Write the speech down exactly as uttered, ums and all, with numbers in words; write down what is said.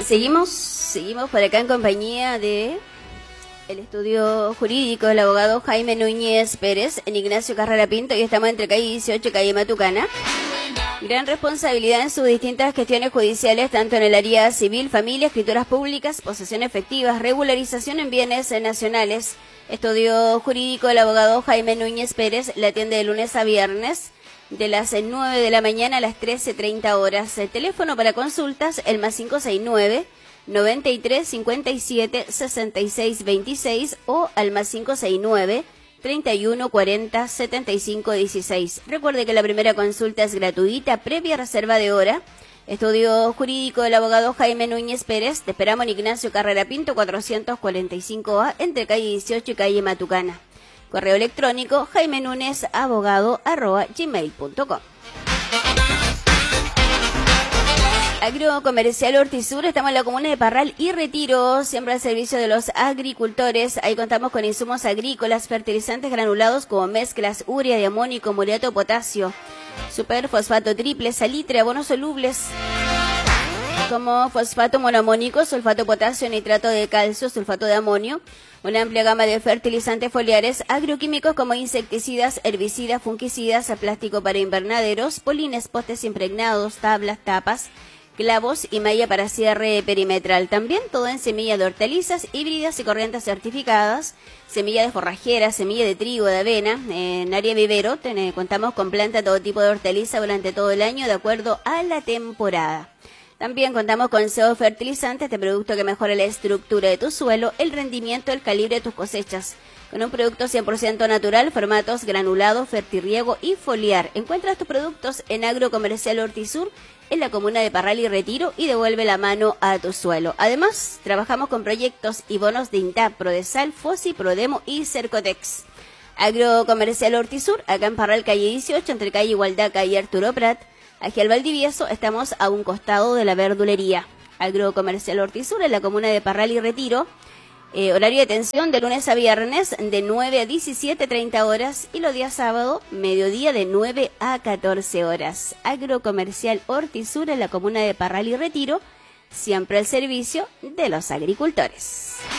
seguimos, seguimos por acá en compañía de el estudio jurídico del abogado Jaime Núñez Pérez en Ignacio Carrera Pinto, y estamos entre calle dieciocho y calle Matucana. Gran responsabilidad en sus distintas gestiones judiciales, tanto en el área civil, familia, escrituras públicas, posesión efectiva, regularización en bienes nacionales. Estudio jurídico del abogado Jaime Núñez Pérez le atiende de lunes a viernes, de las nueve de la mañana a las trece treinta horas. El teléfono para consultas, el más cinco seis nueve, noventa y tres, cincuenta y siete, sesenta y seis veintiséis o al más cinco seis nueve, treinta y uno, cuarenta, setenta y cinco dieciséis. Recuerde que la primera consulta es gratuita, previa reserva de hora. Estudio jurídico del abogado Jaime Núñez Pérez. Te esperamos en Ignacio Carrera Pinto, cuatrocientos cuarenta y cinco A, entre calle dieciocho y calle Matucana. Correo electrónico jaime núñez abogado arroba gmail punto com. Agrocomercial Hortisur, estamos en la comuna de Parral y Retiro, siempre al servicio de los agricultores. Ahí contamos con insumos agrícolas, fertilizantes granulados como mezclas, urea, diamónico, muriato, potasio, superfosfato triple, salitre, abonos solubles como fosfato monoamónico, sulfato potasio, nitrato de calcio, sulfato de amonio, una amplia gama de fertilizantes foliares, agroquímicos como insecticidas, herbicidas, fungicidas, plástico para invernaderos, polines, postes impregnados, tablas, tapas, clavos y malla para cierre perimetral. También todo en semilla de hortalizas, híbridas y corrientes certificadas, semilla de forrajera, semilla de trigo, de avena. En área vivero ten, contamos con planta todo tipo de hortaliza durante todo el año de acuerdo a la temporada. También contamos con C E O Fertilizante, este producto que mejora la estructura de tu suelo, el rendimiento, el calibre de tus cosechas. Con un producto cien por ciento natural, formatos granulado, fertirriego y foliar. Encuentra estos productos en Agrocomercial Hortisur, en la comuna de Parral y Retiro, y devuelve la mano a tu suelo. Además, trabajamos con proyectos y bonos de INTAP, Prodesal, Fosi, Prodemo y Cercotex. Agrocomercial Hortisur, acá en Parral, calle dieciocho, entre calle Igualdad, calle Arturo Prat. Aquí al Valdivieso estamos a un costado de la verdulería. Agrocomercial Hortisur, en la comuna de Parral y Retiro. Eh, horario de atención de lunes a viernes de nueve a diecisiete treinta horas y los días sábado, mediodía de nueve a catorce horas. Agrocomercial Hortisur, en la comuna de Parral y Retiro, siempre al servicio de los agricultores.